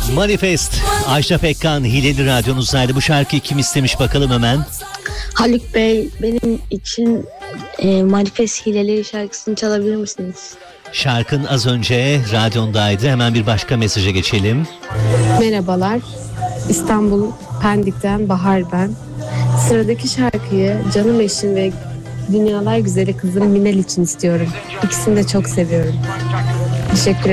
Manifest. Ajda Pekkan Hileli Radyonuzdaydı. Bu şarkıyı kim istemiş bakalım hemen. Haluk Bey, benim için Manifest Hileli şarkısını çalabilir misiniz? Şarkın az önce radyondaydı. Hemen bir başka mesaja geçelim. Merhabalar, İstanbul Pendik'ten Bahar ben. Sıradaki şarkıyı canım eşim ve dünyalar güzeli kızım Minel için istiyorum. İkisini de çok seviyorum. Teşekkür ederim.